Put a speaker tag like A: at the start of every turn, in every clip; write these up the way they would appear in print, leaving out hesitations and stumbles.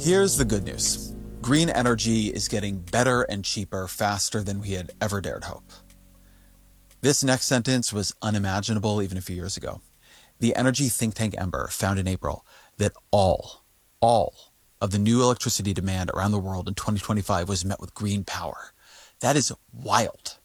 A: Here's the good news. Green energy is getting better and cheaper faster than we had ever dared hope. This next sentence was unimaginable even a few years ago. The energy think tank Ember found in April that all of the new electricity demand around the world in 2025 was met with green power. That is wild.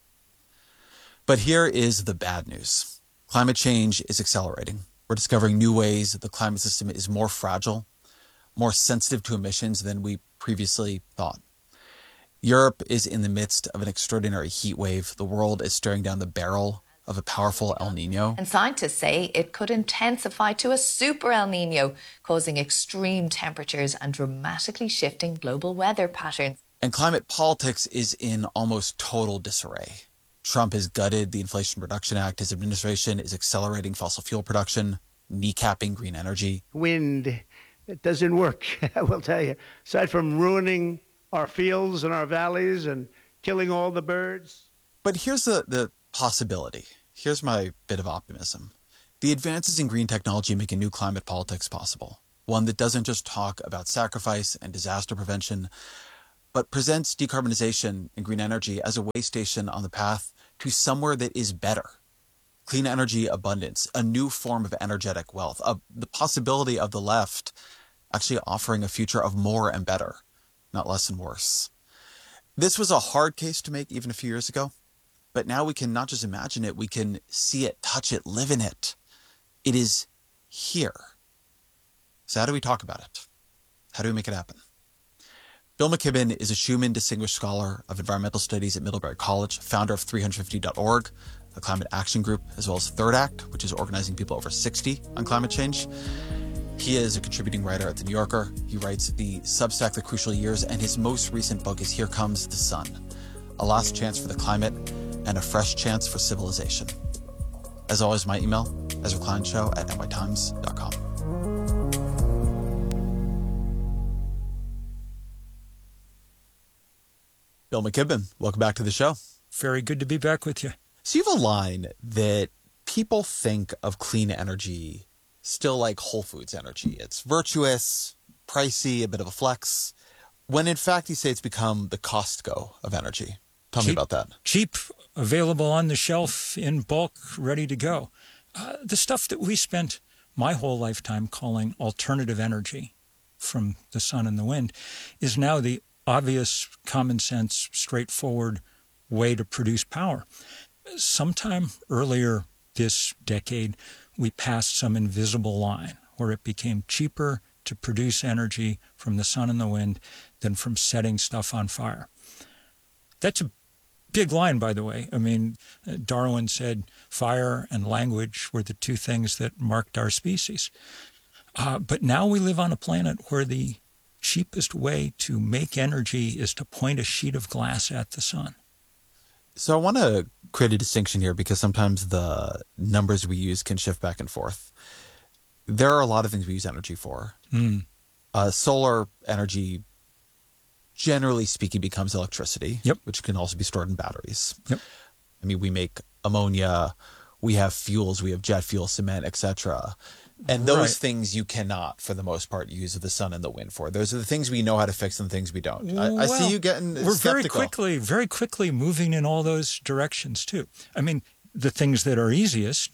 A: But here is the bad news. Climate change is accelerating. We're discovering new ways that the climate system is more fragile, more sensitive to emissions than we previously thought. Europe is in the midst of an extraordinary heat wave. The world is staring down the barrel of a powerful El Nino.
B: And scientists say it could intensify to a super El Nino, causing extreme temperatures and dramatically shifting global weather patterns.
A: And climate politics is in almost total disarray. Trump has gutted the Inflation Reduction Act. His administration is accelerating fossil fuel production, kneecapping green energy.
C: Wind, it doesn't work, I will tell you. Aside from ruining our fields and our valleys and killing all the birds.
A: But here's the possibility. Here's my bit of optimism. The advances in green technology make a new climate politics possible. One that doesn't just talk about sacrifice and disaster prevention, but presents decarbonization and green energy as a way station on the path to somewhere that is better. Clean energy abundance, a new form of energetic wealth, the possibility of the left actually offering a future of more and better, not less and worse. This was a hard case to make even a few years ago, but now we can not just imagine it, we can see it, touch it, live in it. It is here. So how do we talk about it? How do we make it happen? Bill McKibben is a Schumann Distinguished Scholar of Environmental Studies at Middlebury College, founder of 350.org, a climate action group, as well as Third Act, which is organizing people over 60 on climate change. He is a contributing writer at The New Yorker. He writes the Substack The Crucial Years, and his most recent book is Here Comes the Sun, A Last Chance for the Climate and a Fresh Chance for Civilization. As always, my email, EzraKleinShow@nytimes.com. Bill McKibben, welcome back to the show.
D: Very good to be back with you.
A: So you have a line that people think of clean energy still like Whole Foods energy. It's virtuous, pricey, a bit of a flex, when in fact you say it's become the Costco of energy. Tell me about that.
D: Cheap, available on the shelf in bulk, ready to go. The stuff that we spent my whole lifetime calling alternative energy from the sun and the wind is now the obvious, common sense, straightforward way to produce power. Sometime earlier this decade, we passed some invisible line where it became cheaper to produce energy from the sun and the wind than from setting stuff on fire. That's a big line, by the way. I mean, Darwin said fire and language were the two things that marked our species. But now we live on a planet where the cheapest way to make energy is to point a sheet of glass at the sun.
A: So I want to create a distinction here because sometimes the numbers we use can shift back and forth. There are a lot of things we use energy for. Solar energy, generally speaking, becomes electricity, which can also be stored in batteries. I mean, we make ammonia, we have fuels, we have jet fuel, cement, etc. And those things you cannot, for the most part, use the sun and the wind for. Those are the things we know how to fix and the things we don't. I see you getting skeptical.
D: We're very quickly moving in all those directions, too. I mean, the things that are easiest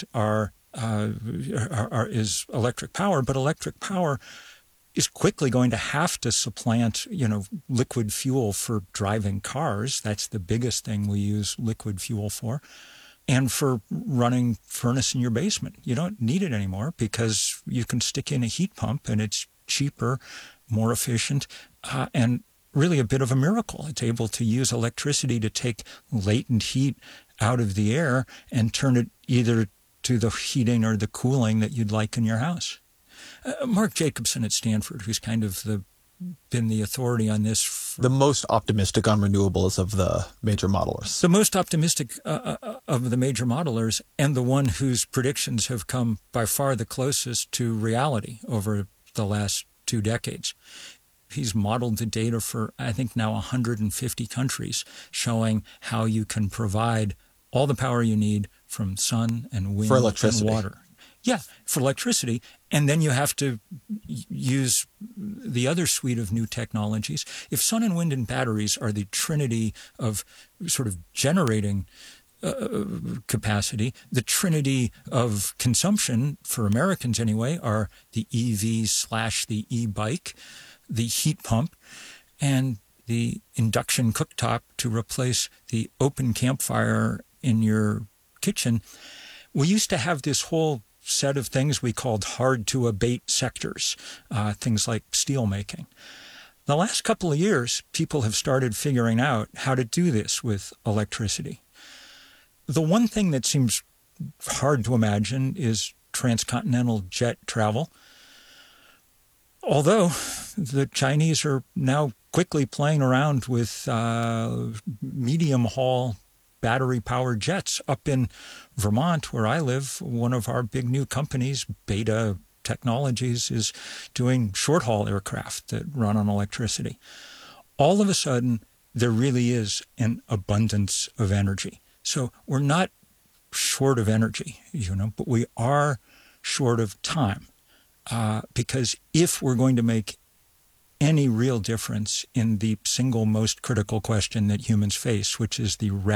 D: is electric power, but electric power is quickly going to have to supplant, liquid fuel for driving cars. That's the biggest thing we use liquid fuel for. And for running furnace in your basement. You don't need it anymore because you can stick in a heat pump and it's cheaper, more efficient, and really a bit of a miracle. It's able to use electricity to take latent heat out of the air and turn it either to the heating or the cooling that you'd like in your house. Mark Jacobson at Stanford, who's kind of been the authority on this.
A: The most optimistic on renewables of the major modelers.
D: The most optimistic of the major modelers, and the one whose predictions have come by far the closest to reality over the last 2 decades. He's modeled the data for, I think, now 150 countries, showing how you can provide all the power you need from sun and wind
A: for electricity
D: and water. Yeah, for electricity. And then you have to use the other suite of new technologies. If sun and wind and batteries are the trinity of sort of generating capacity, the trinity of consumption, for Americans anyway, are the EV/the e-bike, the heat pump, and the induction cooktop to replace the open campfire in your kitchen. We used to have this whole set of things we called hard-to-abate sectors, things like steel making. The last couple of years, people have started figuring out how to do this with electricity. The one thing that seems hard to imagine is transcontinental jet travel, although the Chinese are now quickly playing around with medium-haul battery-powered jets. Up in Vermont, where I live, one of our big new companies, Beta Technologies, is doing short-haul aircraft that run on electricity. All of a sudden, there really is an abundance of energy. So we're not short of energy, but we are short of time. Because if we're going to make any real difference in the single most critical question that humans face, which is the